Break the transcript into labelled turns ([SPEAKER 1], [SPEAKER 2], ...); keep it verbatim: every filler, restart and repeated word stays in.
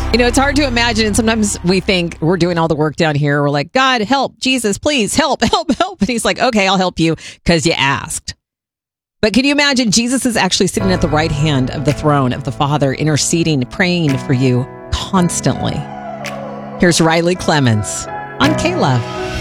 [SPEAKER 1] You know, it's hard to imagine. And sometimes we think we're doing all the work down here. We're like, God, help, Jesus, please help, help, help. And he's like, okay, I'll help you because you asked. But can you imagine Jesus is actually sitting at the right hand of the throne of the Father, interceding, praying for you constantly. Here's Riley Clemens on K-Love.